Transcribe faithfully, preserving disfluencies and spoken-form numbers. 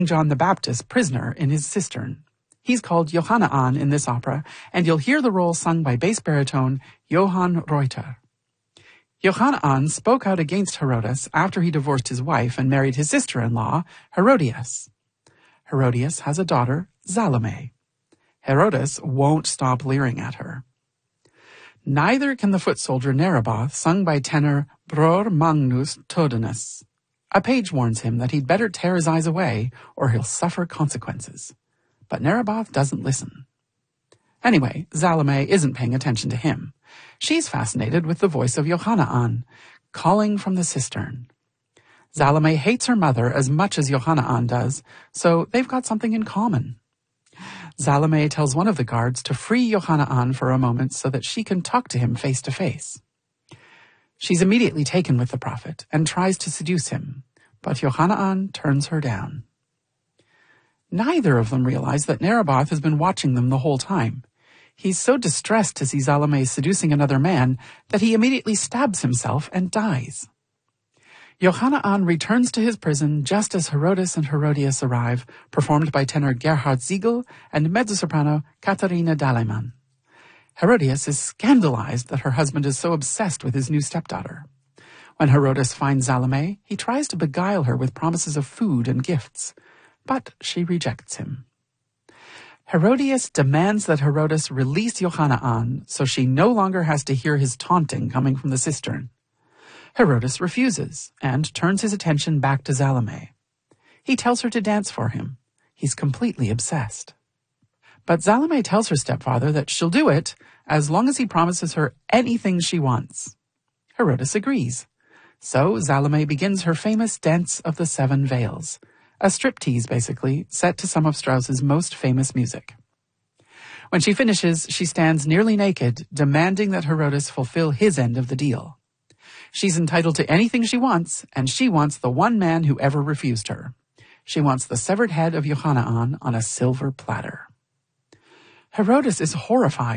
John the Baptist prisoner in his cistern. He's called Johanaan in this opera, and you'll hear the role sung by bass baritone Johann Reuter. Johanaan spoke out against Herodes after he divorced his wife and married his sister-in-law, Herodias. Herodias has a daughter, Salome. Herodes won't stop leering at her. Neither can the foot soldier Nerebath, sung by tenor Bror Magnus Todenus. A page warns him that he'd better tear his eyes away, or he'll suffer consequences. But Nerebath doesn't listen. Anyway, Salome isn't paying attention to him. She's fascinated with the voice of Johanaan, calling from the cistern. Salome hates her mother as much as Johanaan does, so they've got something in common. Salome tells one of the guards to free Johanaan for a moment so that she can talk to him face to face. She's immediately taken with the prophet and tries to seduce him, but Johanaan turns her down. Neither of them realize that Nerebath has been watching them the whole time. He's so distressed to see Salome seducing another man that he immediately stabs himself and dies. Johanaan returns to his prison just as Herodes and Herodias arrive, performed by tenor Gerhard Siegel and mezzo-soprano Katharina Daleman. Herodias is scandalized that her husband is so obsessed with his new stepdaughter. When Herodes finds Salome, he tries to beguile her with promises of food and gifts, but she rejects him. Herodias demands that Herodes release Johanaan so she no longer has to hear his taunting coming from the cistern. Herodes refuses and turns his attention back to Salome. He tells her to dance for him. He's completely obsessed. But Salome tells her stepfather that she'll do it as long as he promises her anything she wants. Herodes agrees. So Salome begins her famous Dance of the Seven Veils, a striptease basically, set to some of Strauss's most famous music. When she finishes, she stands nearly naked, demanding that Herodes fulfill his end of the deal. She's entitled to anything she wants, and she wants the one man who ever refused her. She wants the severed head of Johanaan on a silver platter. Herodes is horrified.